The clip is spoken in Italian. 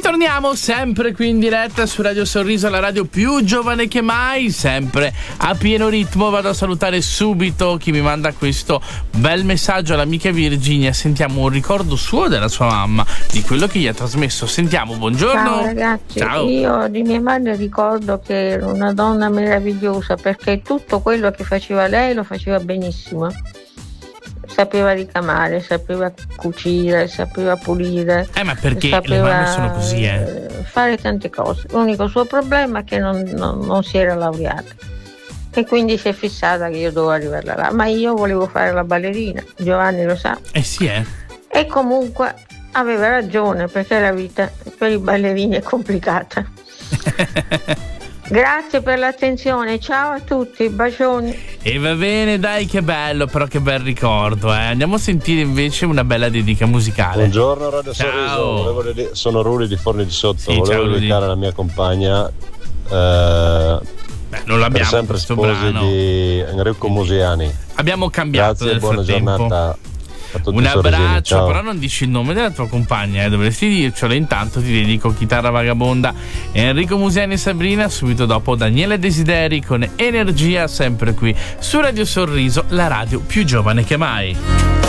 Ritorniamo sempre qui in diretta su Radio Sorriso, la radio più giovane che mai, sempre a pieno ritmo. Vado a salutare subito chi mi manda questo bel messaggio, l'amica Virginia. Sentiamo un ricordo suo della sua mamma, di quello che gli ha trasmesso. Sentiamo, buongiorno. Ciao ragazzi, Ciao. Io di mia madre ricordo che era una donna meravigliosa, perché tutto quello che faceva lei lo faceva benissimo. Sapeva ricamare, sapeva cucire, sapeva pulire. Ma perché sapeva, le mamme sono così, fare tante cose. L'unico suo problema è che non si era laureata. E quindi si è fissata che io dovevo arrivare là. Ma io volevo fare la ballerina, Giovanni lo sa. Sì, E comunque aveva ragione, perché la vita per i ballerini è complicata. Grazie per l'attenzione, ciao a tutti, bacioni. E va bene, dai, che bello, però che bel ricordo, Andiamo a sentire invece una bella dedica musicale. Buongiorno Radio Sorriso, sono Rulli di Forni di Sotto, Sì, volevo dedicare alla mia compagna, non l'abbiamo, per sempre sposi di Enrico Musiani. Abbiamo cambiato. Grazie, nel buona frattempo. giornata. Un abbraccio, ciao. però non dici il nome della tua compagna, dovresti dircelo. Intanto ti dedico Chitarra Vagabonda, Enrico Musiani e Sabrina, subito dopo Daniele Desideri con Energia, sempre qui su Radio Sorriso, la radio più giovane che mai.